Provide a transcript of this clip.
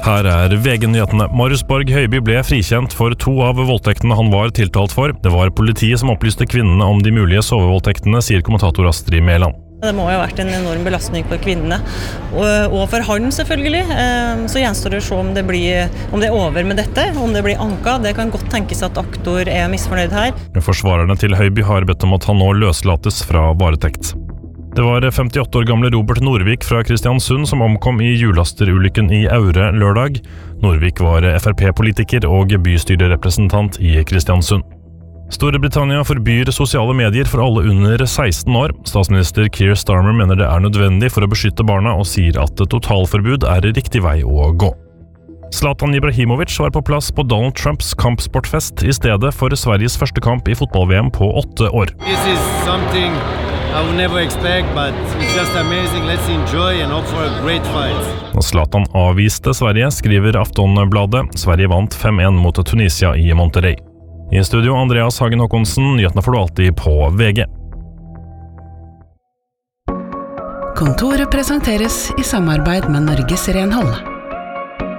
Her VG-nyhetene. Marius Borg Høiby ble frikjent for 2 av voldtektene han var tiltalt for. Det var politiet som opplyste kvinnene om de mulige sovevoldtektene, sier kommentator Astrid Mæland. Det må jo ha vært en enorm belastning for kvinnene, og for han selvfølgelig. Så gjenstår det å se om det over med dette, om det blir anka. Det kan godt tenkes at aktor misfornøyd her. Forsvarerne til Høiby har bedt om at han nå løslates fra varetekt. Det var 58 år gamle Robert Norvik fra Kristiansund som omkom i hjullasterulykken i Aure lørdag. Norvik var FrP-politiker og bystyrerepresentant i Kristiansund. Storbritannia forbyr sosiale medier for alle under 16 år. Statsminister Keir Starmer mener det nødvendig for å beskytte barna og sier at totalforbud riktig vei å gå. Zlatan Ibrahimovic var på plass på Donald Trumps kampsportfest i stedet for Sveriges første kamp i fotball-VM på 8 år. This is something I would never expect, but it's just amazing. Let's enjoy and hope for a great fight. Zlatan avviste Sverige, skriver Aftonbladet. Sverige vant 5-1 mot Tunisia i Monterrey. I studio Andreas Hagen Håkonsen, nyhetene får du alltid på VG. Kontoret presenteres i samarbeid med Norges Renhold.